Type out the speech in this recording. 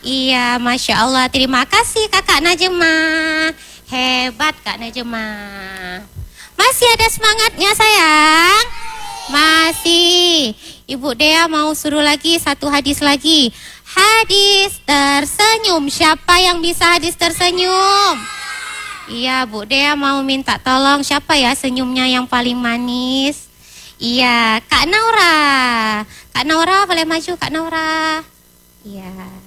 Iya, Masya Allah. Terima kasih Kakak Najma. Hebat Kak Najma. Masih ada semangatnya sayang? Masih. Ibu Dea mau suruh lagi satu hadis lagi. Hadis tersenyum. Siapa yang bisa hadis tersenyum? Iya, Bu Dea mau minta tolong. Siapa ya senyumnya yang paling manis? Iya, Kak Naura. Kak Naura boleh maju Kak Naura. Iya.